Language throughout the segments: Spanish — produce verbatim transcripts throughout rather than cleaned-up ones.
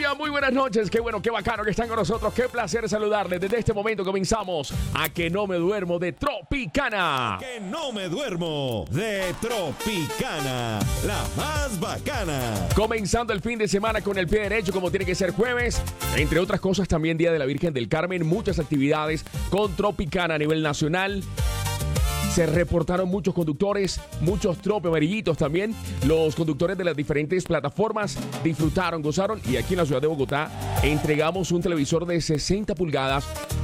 Tengan muy buenas noches, qué bueno, qué bacano que están con nosotros, qué placer saludarles. Desde este momento comenzamos A Que No Me Duermo de Tropicana. A Que No Me Duermo de Tropicana, la más bacana. Comenzando el fin de semana con el pie derecho como tiene que ser jueves. Entre otras cosas también Día de la Virgen del Carmen, muchas actividades con Tropicana a nivel nacional. Se reportaron muchos conductores, muchos trope amarillitos también. Los conductores de las diferentes plataformas disfrutaron, gozaron. Y aquí en la ciudad de Bogotá entregamos un televisor de sesenta pulgadas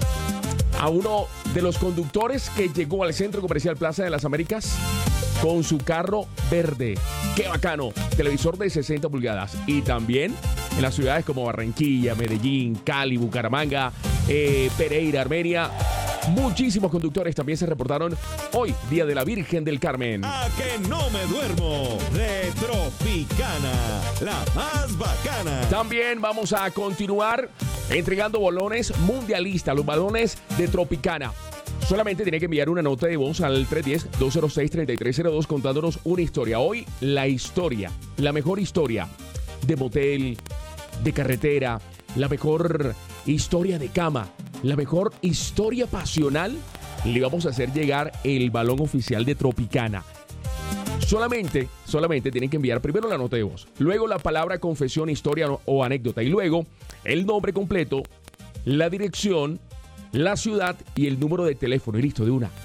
a uno de los conductores que llegó al Centro Comercial Plaza de las Américas con su carro verde. ¡Qué bacano! Televisor de sesenta pulgadas. Y también en las ciudades como Barranquilla, Medellín, Cali, Bucaramanga, eh, Pereira, Armenia. Muchísimos conductores también se reportaron hoy, Día de la Virgen del Carmen. A Que No Me Duermo de Tropicana, la más bacana. También vamos a continuar entregando balones mundialistas, los balones de Tropicana. Solamente tiene que enviar una nota de voz al tres uno cero, dos cero seis, tres tres cero dos contándonos una historia. Hoy, la historia, la mejor historia de motel, de carretera, la mejor historia de cama, la mejor historia pasional. Le vamos a hacer llegar el balón oficial de Tropicana. Solamente, solamente tienen que enviar primero la nota de voz, luego la palabra confesión, historia o anécdota y luego el nombre completo, la dirección, la ciudad y el número de teléfono y listo, de una.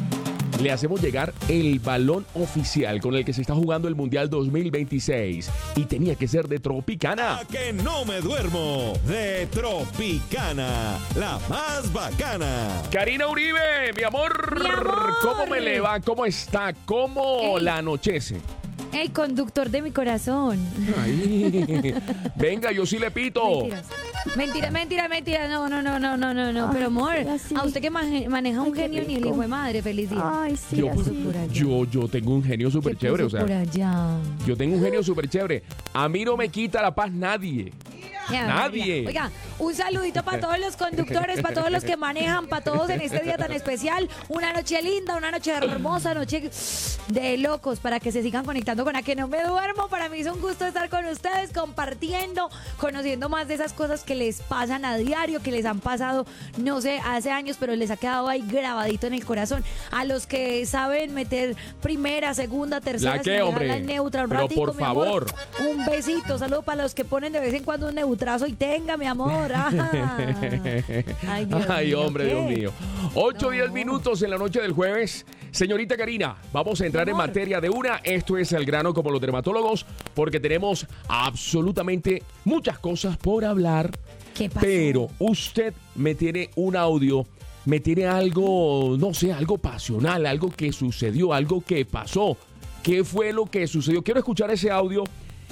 Le hacemos llegar el balón oficial con el que se está jugando el Mundial dos mil veintiséis. Y tenía que ser de Tropicana. A Que No Me Duermo de Tropicana, la más bacana. Karina Uribe, mi amor. Mi amor. ¿Cómo me le va? ¿Cómo está? ¿Cómo Ey. la anochece? El conductor de mi corazón. Ay. Venga, yo sí le pito. Mentiras. Mentira, mentira, mentira. No, no, no, no, no, no, no. Ay, Pero amor, así. a usted que maje- maneja un Ay, qué genio ni el rico. hijo de madre. Feliz día. Ay, sí, Yo, así. por allá. yo, yo tengo un genio súper ¿Qué chévere, o puso sea, por allá? yo tengo un genio súper chévere. A mí no me quita la paz nadie. Ya, Nadie. ya. Oiga, un saludito para todos los conductores, para todos los que manejan, para todos en este día tan especial. Una noche linda, una noche hermosa, noche de locos, para que se sigan conectando con A Que No Me Duermo. Para mí es un gusto estar con ustedes, compartiendo, conociendo más de esas cosas que les pasan a diario, que les han pasado, no sé, hace años, pero les ha quedado ahí grabadito en el corazón. A los que saben meter primera, segunda, tercera, ¿La qué, sin dejarla hombre? en neutra un Pero ratico, por mi amor. favor. Un besito, saludo para los que ponen de vez en cuando un neutrazo y tenga, mi amor. Ah. Ay, Dios Ay, mío, hombre, ¿qué? Dios mío. ocho No. diez minutos en la noche del jueves. Señorita Karina, vamos a entrar en Amor. materia de una. Esto es el grano como los dermatólogos, porque tenemos absolutamente muchas cosas por hablar. ¿Qué pasó? Pero usted me tiene un audio, me tiene algo, no sé, algo pasional, algo que sucedió, algo que pasó. ¿Qué fue lo que sucedió? Quiero escuchar ese audio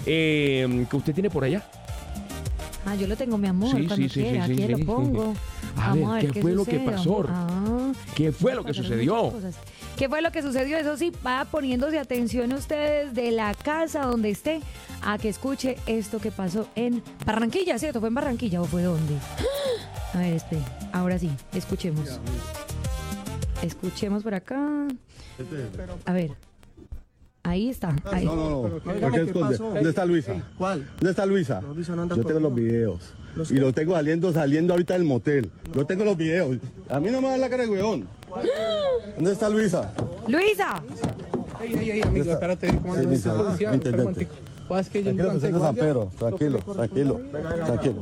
eh, que usted tiene por allá. Ah, yo lo tengo, mi amor, Sí, cuando sí, sí, quiera, sí, aquí sí, lo sí. pongo. A Vamos ver, ¿qué fue lo que sucede, pasó? amor. Ah, ¿Qué fue lo que pasaron sucedió? muchas cosas. ¿Qué fue lo que sucedió? Eso sí, va poniéndose atención ustedes de la casa donde esté a que escuche esto que pasó en Barranquilla, ¿cierto? ¿Fue en Barranquilla o fue dónde? A ver, espere. Ahora sí, escuchemos. Escuchemos por acá. A ver. Ahí está. Ahí. No, no, no. Pero, ¿Por qué ¿qué esconde? pasó? ¿Dónde está Luisa? ¿Cuál? ¿Dónde está Luisa? No, Luisa no anda Yo tengo los conmigo. videos. ¿Los Y qué? los tengo saliendo, saliendo ahorita del motel. Yo tengo los videos. A mí no me da la cara de weón. ¿Dónde está Luisa? Luisa. Ey, ey, ey, amigo, espérate, ¿cómo Sí, andas? mi señor. Policía, Intendente. espera un momentico. Pues que yo Tranquilo, ante presente San guardia, Pedro. Tranquilo, tranquilo, tranquilo.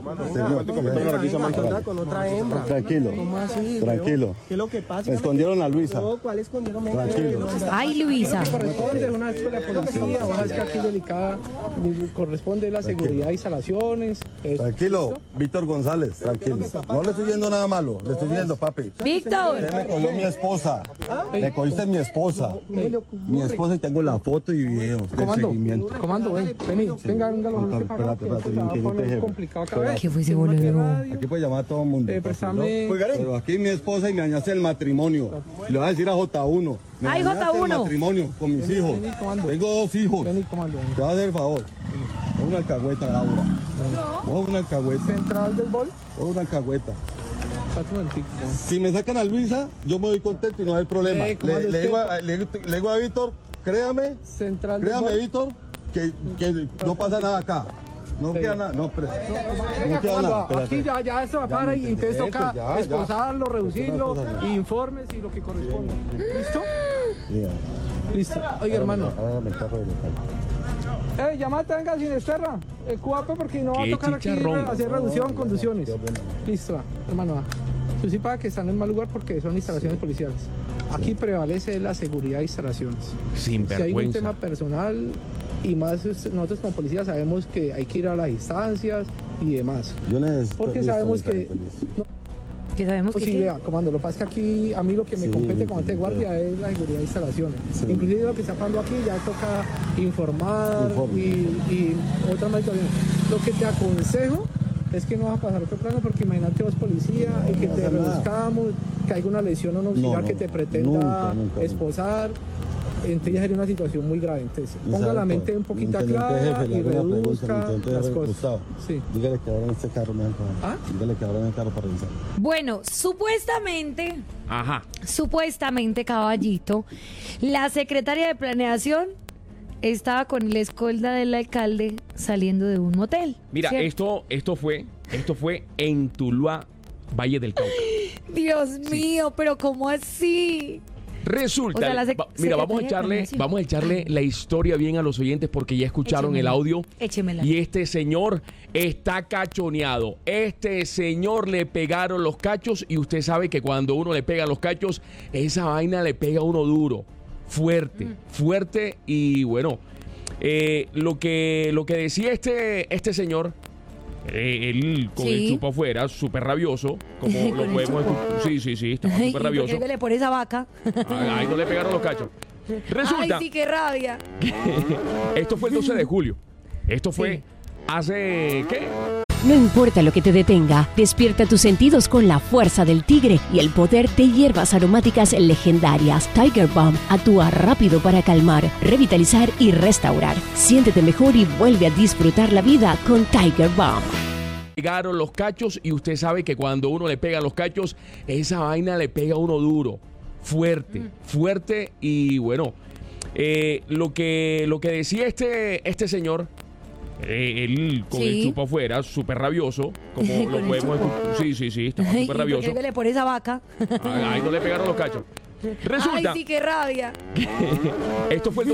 con otra hembra. Tranquilo, ¿Cómo así? tranquilo. ¿Qué es lo que pasa? Me escondieron a Luisa. No, ¿cuál escondieron? Tranquilo. Ay, Luisa. Corresponde una vez con la policía, ahora es que aquí delicada, corresponde la seguridad, instalaciones. eso. Tranquilo, Víctor González, tranquilo. No le estoy viendo nada malo, le estoy viendo, papi. Víctor. Usted me cogió mi esposa. Me cogiste mi esposa. Mi esposa y tengo la foto y videos del Comando, seguimiento. comando, ven, vení, venga, venga, lo Espérate, espérate, espérate, se va a que yo te poner jefe. complicado acá, ¿ves? ¿Qué fue ese boludo? Aquí puede llamar a todo el mundo. Eh, préstame- ¿no? Pero aquí mi esposa y me dañaste el matrimonio. Le voy a decir a J uno. Me Ay, dañaste J uno. el matrimonio con mis hijos. vení, comando. Tengo dos hijos. Vení, comando. Te voy a hacer el favor. Pon una alcahueta, Laura. Pon una alcahueta. Central del bol, Pon una alcahueta. espérate un momentico. Si me sacan a Luisa, yo me voy contento y no hay problema. Eh, ¿cómo le, es le que- digo a, le, le digo a Víctor, créame, Central del créame, bol. Víctor, que, que no pasa nada acá. No Sí. queda nada, no, pero. Venga, No queda comando, nada. aquí espérate. ya, ya esto va a Ya parar me y entonces entendí, toca ya, ya. esposarlo, reducirlo, Esto es una cosa. informes y lo que corresponda. ¿Listo? Mira, Listo. Oiga, hermano. ahora me carro de local. Eh, llamate, venga, sin esterra. El cuape porque no va a Qué tocar aquí chicharrón. hacer reducción, conducciones. Listo, va, hermano. Va. Tú sí paga que están en mal lugar porque son instalaciones policiales. Aquí prevalece la seguridad de instalaciones. Sin Si hay un vergüenza. tema personal y más es- nosotros como policía sabemos que hay que ir a las instancias y demás. Yo necesito. Porque listo, sabemos listo, que... listo, listo. no, Que sabemos que... sí, ¿qué? vea, comando, lo que pasa es que aquí a mí lo que me Sí, compete sí, como ante sí, guardia es la seguridad de instalaciones. Sí. Inclusive lo que está pasando aquí ya toca informar Informe. y, y otra más situación. Lo que te aconsejo es que no vas a pasar otro plano porque imagínate vos policía y que no te pasa nada. reduzcamos, que hay una lesión o un auxiliar No, no, que te pretenda nunca, nunca, esposar. Entonces ya sería una situación muy grave. Entonces, ponga la Exacto. mente un poquito Intendente clara jefe, le y hago una pregunta, reduzca intendente las jefe, cosas. Gustavo, Sí. dígale que ahora en este carro me dan carro. ¿Ah? Dígale que ahora me dan carro para revisar. Bueno, supuestamente, Ajá. supuestamente, caballito, la secretaria de planeación estaba con el escolta del alcalde saliendo de un motel. Mira, ¿cierto? esto, esto fue, esto fue en Tuluá, Valle del Cauca. Dios mío, pero ¿cómo así? Resulta, O sea, la sec- va- mira, vamos a Secretaría de echarle, Planeación. vamos a echarle la historia bien a los oyentes porque ya escucharon el Échemela. audio. Échemela. Y este señor está cachoneado. Este señor le pegaron los cachos y usted sabe que cuando uno le pega los cachos, esa vaina le pega a uno duro, fuerte, Mm. fuerte y bueno, eh, lo que lo que decía este este señor. Eh, él con el Sí. chupo afuera, súper rabioso, como lo Con el podemos chupo. escuchar. Sí, sí, sí, estaba Ay, súper ¿y rabioso. por qué le pone esa vaca? Ay, ahí no le pegaron los cachos. Resulta, Ay, sí, qué rabia. esto fue el doce de julio. Esto fue Sí. hace, ¿qué? No importa lo que te detenga, despierta tus sentidos con la fuerza del tigre y el poder de hierbas aromáticas legendarias. Tiger Balm actúa rápido para calmar, revitalizar y restaurar. Siéntete mejor y vuelve a disfrutar la vida con Tiger Balm. Pegaron los cachos y usted sabe que cuando uno le pega los cachos, esa vaina le pega a uno duro, fuerte, fuerte y bueno, eh, lo que lo que decía este este señor, eh, él con el Sí. chupo afuera, súper rabioso, como Con lo el podemos chupo. escuchar. Sí, sí, sí, estaba Ay, ¿y súper por rabioso. qué le pone esa vaca? Ay, ahí no le pegaron los cachos. Resulta, Ay, sí, qué rabia. esto fue el